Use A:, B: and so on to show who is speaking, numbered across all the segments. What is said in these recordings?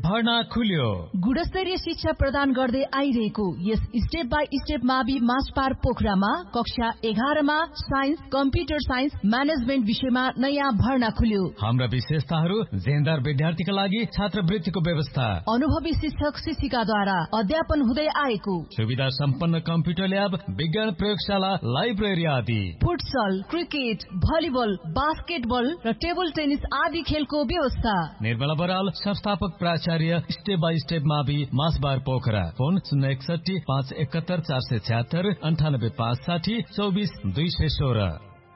A: भर्ना खुल्यो।
B: गुणस्तरीय शिक्षा प्रदान गर्दै आइरहेको यस स्टेप बाई स्टेप मावि मासपार पोखरामा कक्षा 11 मा साइन्स, कम्प्युटर साइन्स, म्यानेजमेन्ट विषयमा नयाँ भर्ना खुल्यो।
A: हाम्रा विशेषताहरू जेन्दार विद्यार्थीका लागि छात्रवृत्तिको व्यवस्था,
B: अनुभवी शिक्षक शिक्षिकाद्वारा अध्यापन हुँदै आएको,
A: सुविधा सम्पन्न कम्प्युटर ल्याब, विज्ञान प्रयोगशाला, लाइब्रेरी आदि,
B: फुटसल, क्रिकेट, भलिबल, बास्केटबल र टेबल टेनिस आदि खेलको व्यवस्था।
A: निर्मला बराल, संस्थापक प्राचार्य, स्टेप बाई स्टेप मावि मासबार पोखरा। फोन 061 571 476 98 560 24 216।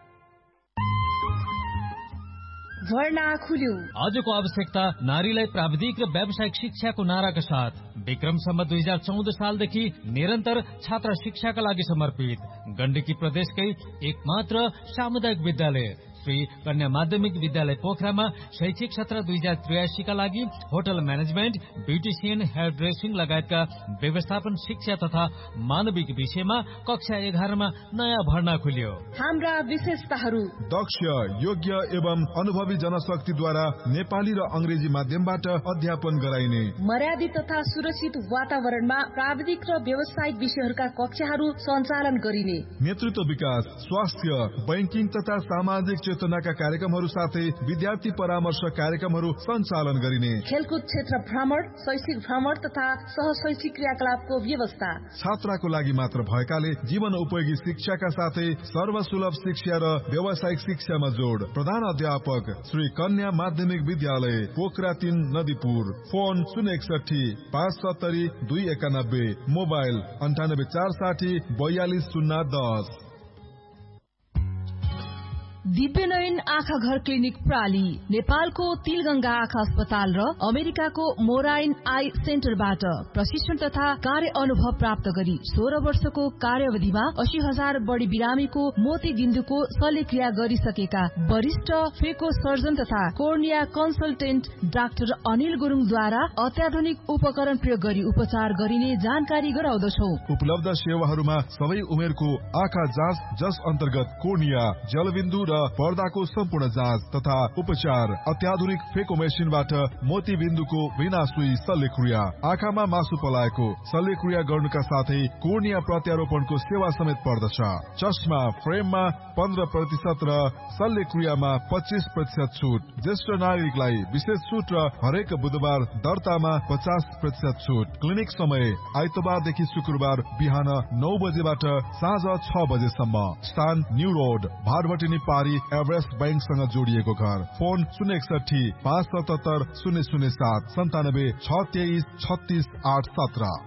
B: भर्ना खुल्यो।
A: आजको आवश्यकता नारीलाई प्राविधिक र व्यावसायिक शिक्षाको नाराका साथ विक्रमसम्म 2014 सालदेखि निरन्तर छात्र शिक्षाका लागि समर्पित गण्डकी प्रदेशकै एकमात्र सामुदायिक विद्यालय श्री कन्या माध्यमिक विद्यालय पोखरामा शैक्षिक सत्र 2083 का लागि hotel management, beautician, hair dressing लगायतका व्यवस्थापन शिक्षा तथा मानविक विषयमा कक्षा 11 मा नयाँ भर्ना खुल्यो।
B: हाम्रा विशेषताहरू:
C: दक्ष, योग्य एवं अनुभवी जनशक्तिद्वारा नेपाली र अंग्रेजी माध्यमबाट अध्यापन गराइने,
B: मर्यादित तथा सुरक्षित वातावरणमा प्राविधिक र व्यावसायिक विषयहरूका कक्षाहरू सञ्चालन गरिने,
C: नेतृत्व विकास, स्वास्थ्य, बैंकिङ तथा सामाजिक चेतनाका कार्यक्रमहरू साथै विद्यार्थी परामर्श कार्यक्रमहरू सञ्चालन गरिने,
B: खेलकुद क्षेत्र भ्रमण, शैक्षिक भ्रमण तथा सहशैक्षिक क्रियाकलापको व्यवस्था,
C: छात्राको लागि मात्र भएकाले जीवन उपयोगी शिक्षाका साथै सर्वसुलभ शिक्षा र व्यावसायिक शिक्षामा जोड। प्रधान अध्यापक श्री कन्या माध्यमिक विद्यालय पोखरा 3 नदीपुर। Phone 061 570 291, mobile 98 460 42 010।
B: दिव्यनयन आँखा घर क्लिनिक प्राली नेपालको तिलगंगा आँखा अस्पताल र अमेरिकाको मोराइन आई सेन्टरबाट प्रशिक्षण तथा कार्य अनुभव प्राप्त गरी 16 वर्षको कार्यावधिमा 80,000 बढी बिरामीको मोतीबिन्दुको शल्यक्रिया गरिसकेका वरिष्ठ फेको सर्जन तथा कोर्निया कन्सल्टेन्ट डाक्टर अनिल गुरुङद्वारा अत्याधुनिक उपकरण प्रयोग गरी उपचार गरिने जानकारी गराउँदछौ।
C: उपलब्ध सेवाहरूमा सबै उमेरको आँखा जाँच, जस अन्तर्गत कोर्निया, जलबिन्दु र पर्दाको सम्पूर्ण जाँच तथा उपचार, अत्याधुनिक फेको मेसिनबाट मोतीबिन्दुको बिना सुई शल्यक्रिया, आँखामा मासु पलाएको शल्यक्रिया गर्नुका साथै कोर्निया प्रत्यारोपणको सेवा समेत पर्दछ। चस्मा फ्रेममा 15% र शल्यक्रियामा 25% छुट। ज्येष्ठ नागरिकलाई विशेष छुट र हरेक बुधबार दर्तामा 50% छुट। क्लिनिक समय आइतबारदेखि शुक्रबार बिहान 9 बजेबाट साँझ 6 बजेसम्म। स्थान न्यू रोड, भारवटिनी पारी, एभरेस्ट बैंकसँग जोडिएको घर। फोन 061 577 007 97 623 36 817।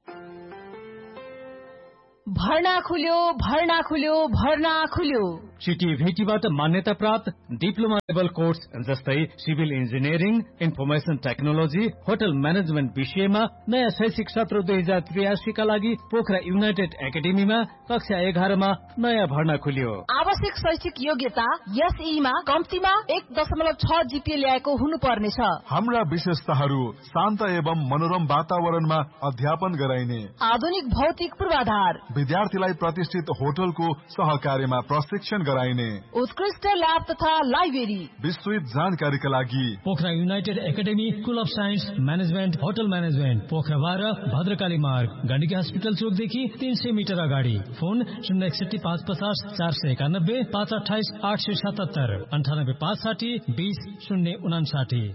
B: भर्ना खुल्यो, भर्ना खुल्यो, भर्ना खुल्यो।
A: सिटी भेटीबाट मान्यता प्राप्त डिप्लोमा लेभल कोर्स जस्तै civil engineering, information technology, hotel management विषयमा नयाँ शैक्षिक सत्र 2083 का लागि पोखरा युनाइटेड एकाडेमीमा कक्षा 11 मा नयाँ भर्ना खुल्यो।
B: आवश्यक शैक्षिक योग्यता एसईमा कम्तीमा 1.6 जीपीए ल्याएको हुनुपर्नेछ।
C: हाम्रा विशेषताहरू: शान्त एवं मनोरम वातावरणमा अध्यापन गराइने,
B: आधुनिक भौतिक पूर्वाधार,
C: विद्यार्थीलाई प्रतिष्ठित होटलको सहकार्यमा प्रशिक्षण गराइने,
B: उत्कृष्ट ल्याब तथा लाइब्रेरी।
C: विस्तृत जानकारीका लागि
A: Pokhara United academy, school of science, management, hotel management, Pokhara 12, Bhadrakali मार्ग, गण्डकी हस्पिटल चोकदेखि 300 मिटर अगाडि। फोन 061 550 491 528 877 98 560 20 059।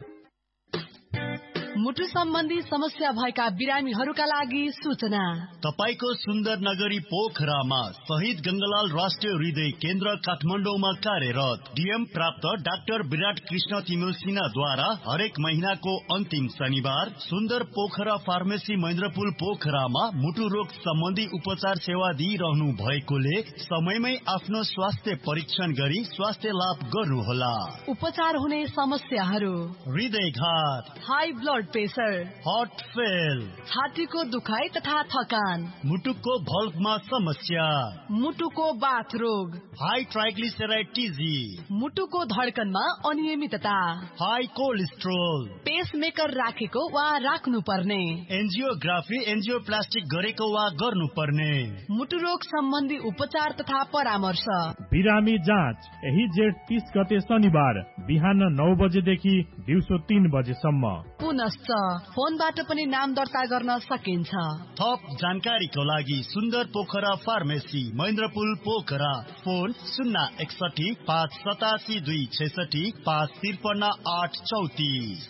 B: मुटु सम्बन्धी समस्या भएका बिरामीहरूका लागि सूचना।
D: तपाईको सुन्दर नगरी पोखरामा शहीद गंगालाल राष्ट्रिय हृदय केन्द्र काठमाडौँमा कार्यरत डीएम प्राप्त डाक्टर विराट कृष्ण तिमिल सिन्हाद्वारा हरेक महीनाको अन्तिम शनिबार सुन्दर पोखरा फार्मेसी महेन्द्रपुल पोखरामा मुटु रोग सम्बन्धी उपचार सेवा दिइरहनु भएकोले समयमै आफ्नो स्वास्थ्य परीक्षण गरी स्वास्थ्य लाभ गर्नुहोला।
B: उपचार हुने समस्याहरू:
D: हृदयघात,
B: high blood pressure,
D: heart fail,
B: छातीको दुखाइ तथा थकान,
D: मुटुको भल्भमा समस्या,
B: मुटुको बाथ रोग,
D: हाई ट्राइग्लिसराइड टिजी,
B: मुटुको धड्कनमा अनियमितता,
D: हाई कोलेस्ट्रोल,
B: पेसमेकर राखेको वा राख्नु पर्ने,
D: एन्जियोग्राफी एन्जियोप्लास्टिक गरेको वा गर्नुपर्ने,
B: मुटु रोग सम्बन्धी उपचार तथा परामर्श।
E: बिरामी जाँच यही जेठ 30 गते शनिबार बिहान 9 बजेदेखि दिउँसो 3 बजेसम्म।
F: पुनश्च फोनबाट पनि नाम दर्ता गर्न सकिन्छ।
D: थप जानकारीको लागि सुन्दर पोखरा फार्मेसी, महेन्द्रपुल पोखरा। फोन 061 587 266 553 834।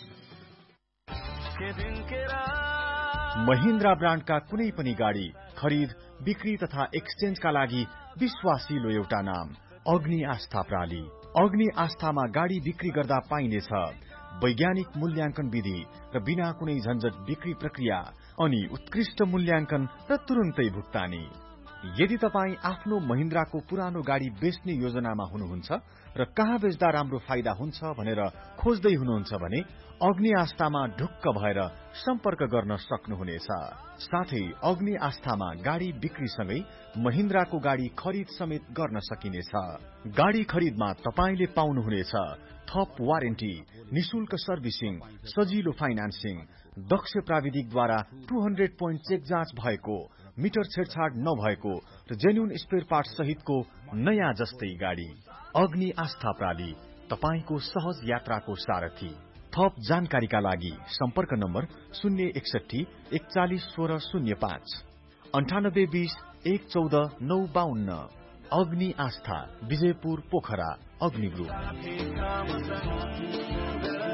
G: महिन्द्रा ब्रान्डका कुनै पनि गाडी खरिद, बिक्री तथा एक्सचेन्जका लागि विश्वासिलो एउटा नाम अग्नि आस्था प्राली। अग्नि आस्थामा गाडी बिक्री गर्दा पाइनेछ वैज्ञानिक मूल्याङ्कन विधि र बिना कुनै झन्झट बिक्री प्रक्रिया अनि उत्कृष्ट मूल्याङ्कन र तुरुन्तै भुक्तानी। यदि तपाईँ आफ्नो महिन्द्राको पुरानो गाडी बेच्ने योजनामा हुनुहुन्छ र कहाँ बेच्दा राम्रो फाइदा हुन्छ भनेर खोज्दै हुनुहुन्छ भने अग्नि आस्थामा ढुक्क भएर सम्पर्क गर्न सक्नुहुनेछ। साथै अग्नि आस्थामा गाडी बिक्रीसँगै महिन्द्राको गाडी खरिद समेत गर्न सकिनेछ। गाडी खरिदमा तपाईले पाउनुहुनेछ थप वारेन्टी, निशुल्क सर्भिसिङ, सजिलो फाइनान्सिङ, दक्ष प्राविधिकद्वारा 200 पोइन्ट चेक जाँच भएको, मिटर छेडछाड नभएको र जेन्युन स्पेयर पार्ट सहितको नयाँ जस्तै गाडी। अग्नि आस्था प्राली, तपाईको सहज यात्राको सारथी। थप जानकारीका लागि सम्पर्क नम्बर 061 41 16 05 98 20 114 952। अग्नि आस्था, विजयपुर पोखरा, अग्नि ग्रुप।